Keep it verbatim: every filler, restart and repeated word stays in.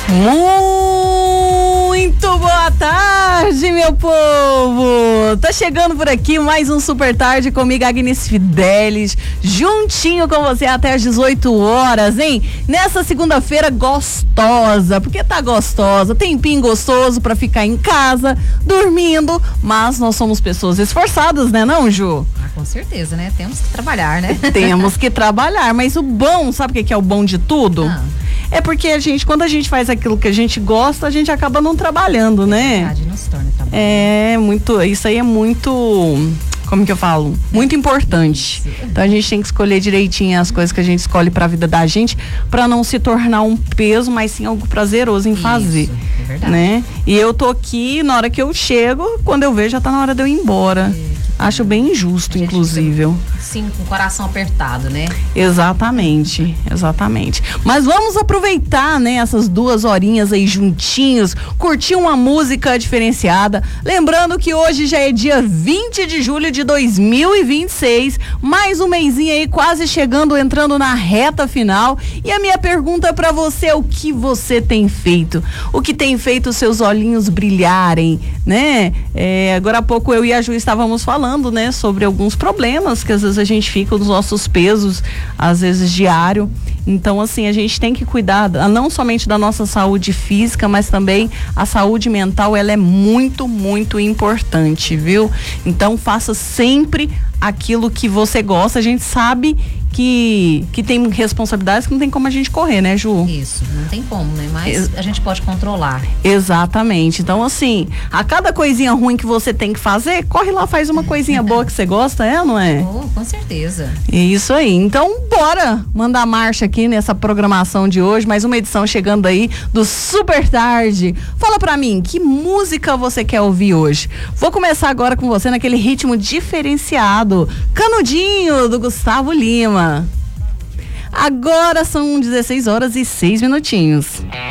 Muito boa tarde, meu povo! Tá chegando por aqui mais um Super Tarde comigo, Agnes Fidelis, juntinho com você até às dezoito horas, hein? Nessa segunda-feira gostosa, porque tá gostosa, tempinho gostoso pra ficar em casa, dormindo, mas nós somos pessoas esforçadas, né não, Ju? Ah, com certeza, né? Temos que trabalhar, né? Temos que trabalhar, mas o bom, sabe o que que é o bom de tudo? Ah. É porque a gente, quando a gente faz aquilo que a gente gosta, a gente acaba não trabalhando, né? É verdade, não se torna trabalho. É, muito, isso aí é muito, como que eu falo? Muito importante. Então a gente tem que escolher direitinho as coisas que a gente escolhe pra vida da gente, pra não se tornar um peso, mas sim algo prazeroso em fazer. Isso, é verdade. Né? E eu tô aqui, na hora que eu chego, quando eu vejo, já tá na hora de eu ir embora. É. Acho bem injusto, inclusive. Sim, com o coração apertado, né? Exatamente, exatamente. Mas vamos aproveitar, né, essas duas horinhas aí juntinhos, curtir uma música diferenciada. Lembrando que hoje já é dia vinte de julho de dois mil e vinte e seis, mais um mêsinho aí quase chegando, entrando na reta final. E a minha pergunta pra você é o que você tem feito? O que tem feito os seus olhinhos brilharem, né? É, agora há pouco eu e a Ju estávamos falando, né, sobre alguns problemas que às vezes a gente fica nos nossos pesos, às vezes diário. Então, assim, a gente tem que cuidar não somente da nossa saúde física, mas também a saúde mental, ela é muito, muito importante, viu? Então, faça sempre aquilo que você gosta. A gente sabe que, que tem responsabilidades que não tem como a gente correr, né, Ju? Isso, não tem como, né? Mas a gente pode controlar. Exatamente. Então, assim, a cada coisinha ruim que você tem que fazer, corre lá, faz uma coisinha boa que você gosta, é, não é? Oh, com certeza. Isso aí. Então, bora mandar marcha aqui nessa programação de hoje, mais uma edição chegando aí do Super Tarde. Fala pra mim, que música você quer ouvir hoje? Vou começar agora com você naquele ritmo diferenciado, Canudinho, do Gustavo Lima. Agora são dezesseis horas e seis minutinhos.